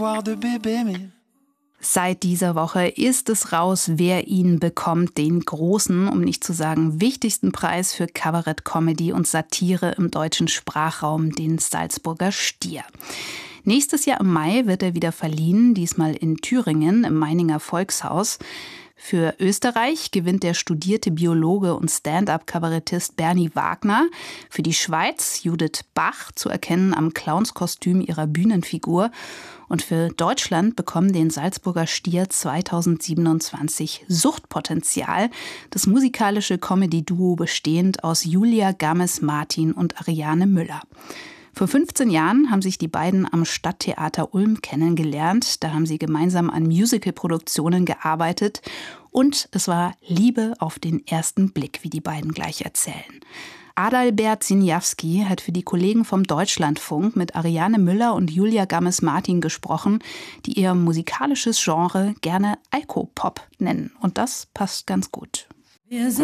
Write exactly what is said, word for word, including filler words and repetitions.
Seit dieser Woche ist es raus, wer ihn bekommt, den großen, um nicht zu sagen wichtigsten Preis für Kabarett, Comedy und Satire im deutschen Sprachraum, den Salzburger Stier. Nächstes Jahr im Mai wird er wieder verliehen, diesmal in Thüringen im Meininger Volkshaus. Für Österreich gewinnt der studierte Biologe und Stand-up-Kabarettist Bernie Wagner. Für die Schweiz Judith Bach, zu erkennen am Clownskostüm ihrer Bühnenfigur. Und für Deutschland bekommen den Salzburger Stier zweitausendsiebenundzwanzig Suchtpotenzial, das musikalische Comedy-Duo bestehend aus Julia Gammes-Martin und Ariane Müller. Vor fünfzehn Jahren haben sich die beiden am Stadttheater Ulm kennengelernt. Da haben sie gemeinsam an Musicalproduktionen gearbeitet. Und es war Liebe auf den ersten Blick, wie die beiden gleich erzählen. Adalbert Siniawski hat für die Kollegen vom Deutschlandfunk mit Ariane Müller und Julia Gammes-Martin gesprochen, die ihr musikalisches Genre gerne Alkopop nennen. Und das passt ganz gut.